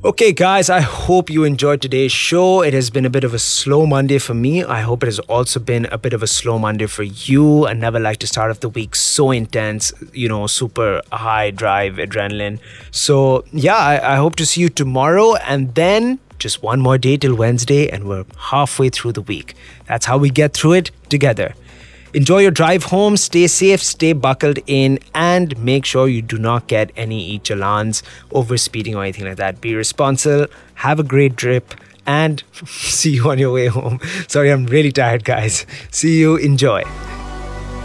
Okay, guys, I hope you enjoyed today's show. It has been a bit of a slow Monday for me. I hope it has also been a bit of a slow Monday for you. I never like to start off the week so intense, super high drive adrenaline. So, yeah, I hope to see you tomorrow, and then just one more day till Wednesday, and we're halfway through the week. That's how we get through it together. Enjoy your drive home, stay safe, stay buckled in, and make sure you do not get any e-challans, overspeeding or anything like that. Be responsible, have a great trip, and see you on your way home. Sorry, I'm really tired, guys. See you, enjoy.